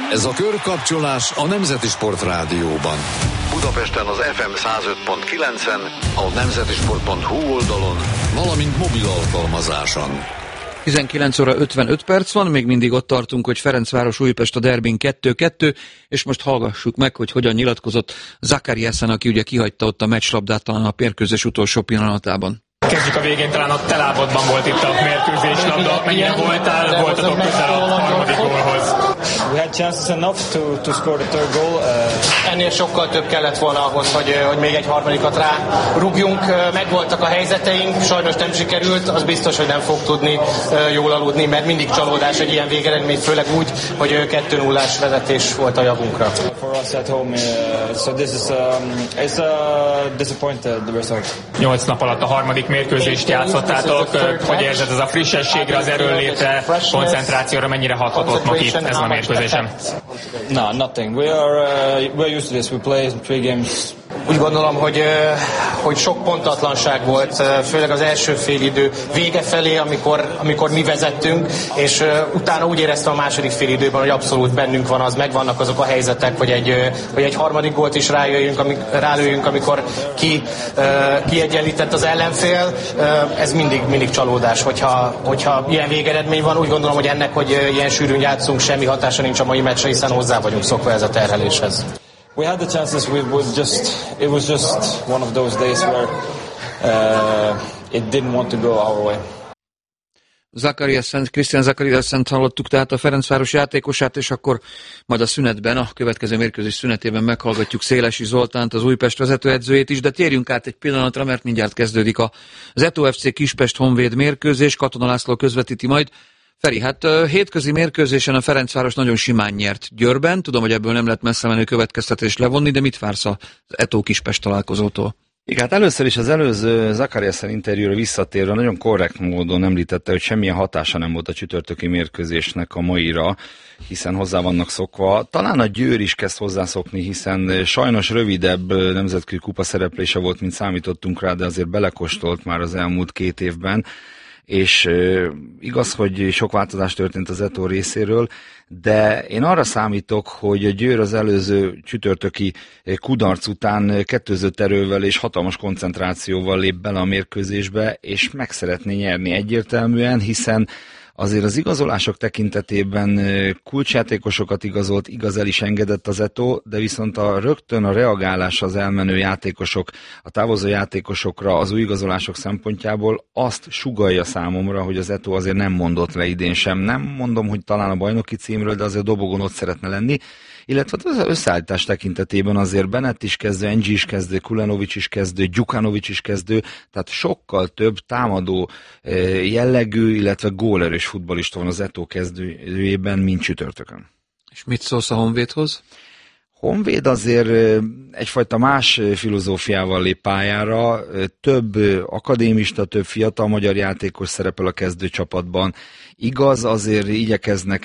Ez a körkapcsolás a Nemzeti Sport Rádióban. Budapesten az FM 105.9-en, a nemzetisport.hu oldalon, valamint mobil alkalmazáson. 19 óra 55 perc van, még mindig ott tartunk, hogy Ferencváros Újpest a derbin 2-2, és most hallgassuk meg, hogy hogyan nyilatkozott Zakariasen, aki ugye kihagyta ott a meccslabdát talán a mérkőzés utolsó pillanatában. Kezdjük a végén, talán a te lábadban volt itt a mérkőzés labda. Mennyire voltatok közel a harmadik gólhoz? We had chances enough to score the third goal. Ennél sokkal több kellett volna ahhoz, hogy még egy harmadikat rúgjunk. Megvoltak a helyzeteink, sajnos nem sikerült, az biztos, hogy nem fog tudni jól aludni, mert mindig csalódás egy ilyen végeredmény, főleg úgy, hogy 2-0-ás vezetés volt a javunkra. For us at home, so this is it's a disappointed result. 8 nap alatt a harmadik mérközést játszottátok, hogy érzed ez a frissességre, az erőnlétre, koncentrációra mennyire hathatott ma itt ezen a mérkőzésen? No, nothing. We're used to this. We play 3 games. Úgy gondolom, hogy sok pontatlanság volt, főleg az első félidő vége felé, amikor mi vezettünk, és utána úgy éreztem a második félidőben, hogy abszolút bennünk van az, megvannak azok a helyzetek, hogy egy harmadik gólt is rálőjünk, amikor kiegyenlített az ellenfél. Ez mindig csalódás, hogyha ilyen végeredmény van. Úgy gondolom, hogy ennek, hogy ilyen sűrűn játszunk, semmi hatása nincs a mai meccsre, hiszen hozzá vagyunk szokva ez a terheléshez. We had the chances. It was just one of those days where it didn't want to go our way. Krisztián Zakariassent hallottuk, tehát a Ferencváros játékosát, és akkor majd a szünetben, a következő mérkőzés szünetében meghallgatjuk Szélesi Zoltánt, az Újpest vezetőedzőjét is, de térjünk át egy pillanatra, mert mindjárt kezdődik az Eto FC Kispest Honvéd mérkőzés, Katona László közvetíti majd. Feri, hát hétközi mérkőzésen a Ferencváros nagyon simán nyert Győrben, tudom, hogy ebből nem lett messze menő következtetést levonni, de mit vársz az Eto Kispest találkozótól? Igen, hát először is az előző Zakariasen interjúra visszatérve nagyon korrekt módon említette, hogy semmilyen hatása nem volt a csütörtöki mérkőzésnek a maira, hiszen hozzá vannak szokva. Talán a Győr is kezd hozzászokni, hiszen sajnos rövidebb nemzetközi kupa szereplése volt, mint számítottunk rá, de azért belekóstolt már az elmúlt 2 évben. És igaz, hogy sok változás történt az Eto részéről, de én arra számítok, hogy a Győr az előző csütörtöki kudarc után kettőzött erővel és hatalmas koncentrációval lép bele a mérkőzésbe, és meg szeretné nyerni egyértelműen, hiszen azért az igazolások tekintetében kulcsjátékosokat igazolt, igaz el is engedett az Eto, de viszont rögtön a reagálás az elmenő játékosok, a távozó játékosokra az új igazolások szempontjából azt sugallja számomra, hogy az Eto azért nem mondott le idén sem. Nem mondom, hogy talán a bajnoki címről, de azért dobogon ott szeretne lenni. Illetve az összeállítás tekintetében azért Bennett is kezdő, Engi is kezdő, Kulenovic is kezdő, Gyukanovic is kezdő, tehát sokkal több támadó jellegű, illetve gólerős futballista van az Eto kezdőjében, mint csütörtökön. És mit szólsz a Honvédhoz? Honvéd azért egyfajta más filozófiával lép pályára, több akadémista, több fiatal magyar játékos szerepel a kezdőcsapatban. Igaz, azért igyekeznek